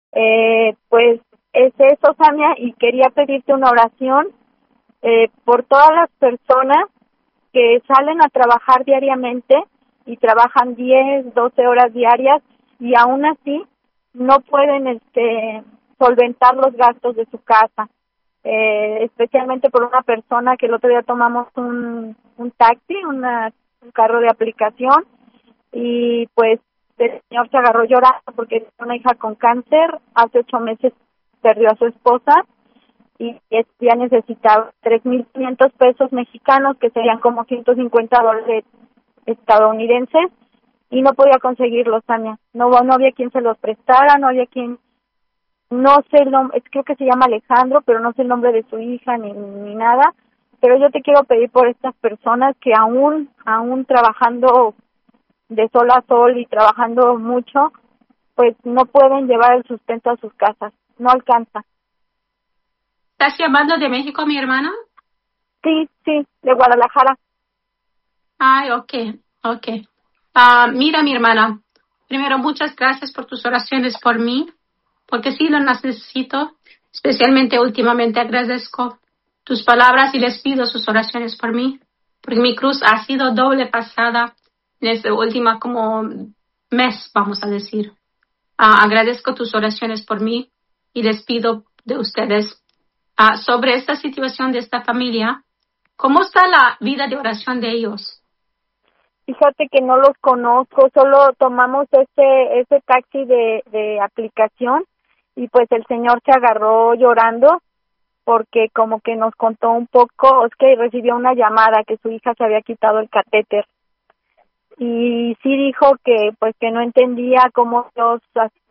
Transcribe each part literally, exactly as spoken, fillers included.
Eh, pues es eso, Samia, y quería pedirte una oración eh, por todas las personas que salen a trabajar diariamente y trabajan diez, doce horas diarias y aún así no pueden este solventar los gastos de su casa. Eh, especialmente por una persona que el otro día tomamos un, un taxi, una, un carro de aplicación, y pues el señor se agarró llorando porque tiene una hija con cáncer, hace ocho meses perdió a su esposa y ya necesitaba tres mil quinientos pesos mexicanos, que serían como ciento cincuenta dólares estadounidenses, y no podía conseguirlos, Tania. No, no había quien se los prestara, no había quien, no sé el nombre, creo que se llama Alejandro, pero no sé el nombre de su hija ni, ni nada. Pero yo te quiero pedir por estas personas que aún, aún trabajando de sol a sol y trabajando mucho, pues no pueden llevar el sustento a sus casas, no alcanza. ¿Estás llamando de México, mi hermana? Sí, sí, de Guadalajara. Ay, ok, ok. Uh, mira, mi hermana, primero, muchas gracias por tus oraciones por mí, porque sí las necesito, especialmente últimamente agradezco tus palabras y les pido sus oraciones por mí, porque mi cruz ha sido doble pasada en este último como mes, vamos a decir. Uh, agradezco tus oraciones por mí y les pido de ustedes uh, sobre esta situación de esta familia. ¿Cómo está la vida de oración de ellos? Fíjate que no los conozco, solo tomamos ese ese taxi de, de aplicación y pues el señor se agarró llorando porque como que nos contó un poco, es que recibió una llamada que su hija se había quitado el catéter y sí dijo que pues que no entendía cómo Dios,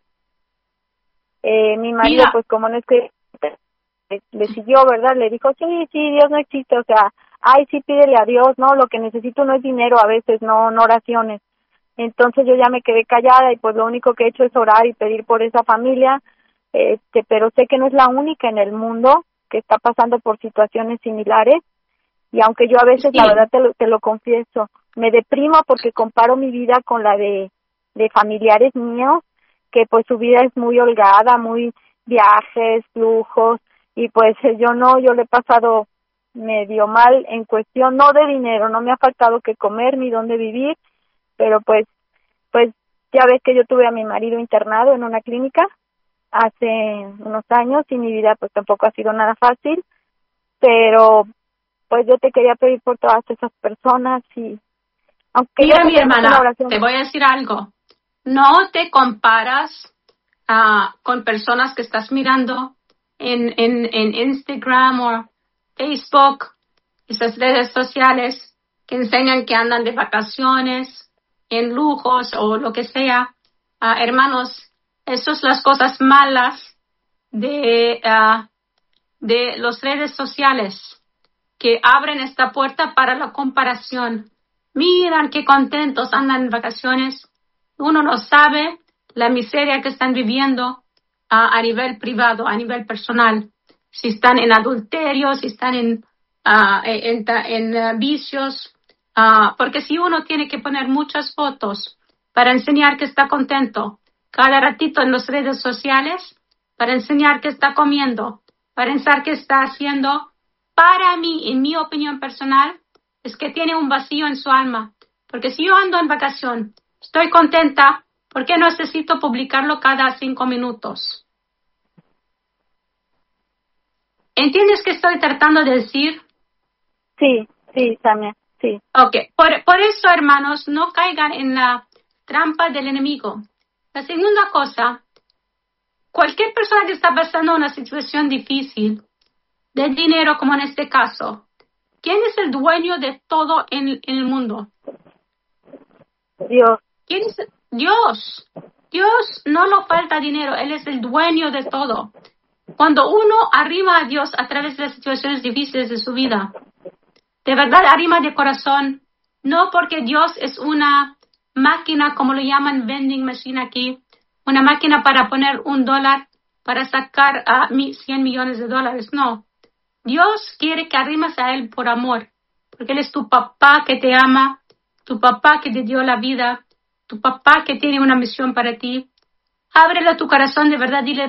eh, mi marido Mira. Pues como no es que le, le siguió, ¿verdad? Le dijo, sí, sí, Dios no existe, o sea, ay, sí, pídele a Dios, no, lo que necesito no es dinero a veces, no, no oraciones. Entonces yo ya me quedé callada y pues lo único que he hecho es orar y pedir por esa familia, este, pero sé que no es la única en el mundo que está pasando por situaciones similares y aunque yo a veces, sí, la verdad te lo, te lo confieso, me deprimo porque comparo mi vida con la de, de familiares míos, que pues su vida es muy holgada, muy viajes, lujos, y pues yo no, yo le he pasado medio mal en cuestión, no de dinero, no me ha faltado que comer ni dónde vivir, pero pues, pues ya ves que yo tuve a mi marido internado en una clínica hace unos años y mi vida pues tampoco ha sido nada fácil, pero pues yo te quería pedir por todas esas personas y aunque Mira, yo mi hermana, oración, te voy a decir algo, no te comparas uh, con personas que estás mirando en, en, en Instagram o Facebook, esas redes sociales que enseñan que andan de vacaciones, en lujos o lo que sea. Uh, hermanos, esas son las cosas malas de, uh, de las redes sociales que abren esta puerta para la comparación. Miran qué contentos andan en vacaciones. Uno no sabe la miseria que están viviendo uh, a nivel privado, a nivel personal. Si están en adulterio, si están en, uh, en, en, en uh, vicios. Uh, porque si uno tiene que poner muchas fotos para enseñar que está contento, cada ratito en las redes sociales, para enseñar que está comiendo, para enseñar que está haciendo, para mí, en mi opinión personal, es que tiene un vacío en su alma. Porque si yo ando en vacación, estoy contenta, ¿por qué no necesito publicarlo cada cinco minutos? ¿Entiendes qué estoy tratando de decir? Sí, sí, Samia, sí. Ok, por, por eso, hermanos, no caigan en la trampa del enemigo. La segunda cosa, cualquier persona que está pasando una situación difícil, de dinero como en este caso, ¿quién es el dueño de todo en, en el mundo? Dios. ¿Quién es? Dios. Dios no le falta dinero, Él es el dueño de todo. Cuando uno arrima a Dios a través de las situaciones difíciles de su vida, de verdad arrima de corazón, no porque Dios es una máquina, como lo llaman vending machine aquí, una máquina para poner un dólar para sacar a uh, cien millones de dólares, no. Dios quiere que arrimes a Él por amor, porque Él es tu papá que te ama, tu papá que te dio la vida, tu papá que tiene una misión para ti. Ábrele tu corazón de verdad, dile,